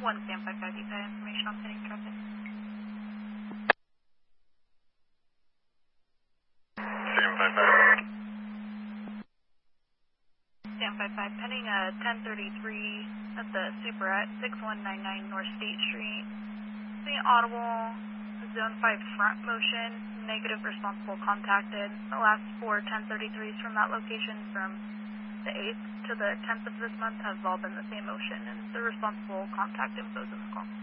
One standby 5 ETA information on pending traffic. Standby 5. Standby 5 pending 1033 at the Super at 6199 North State Street. The audible zone 5 front motion, negative responsible contacted. The last 4 1033s from that location from the 8th to the 10th of this month have all been the same motion, and the responsible contact info is in the call.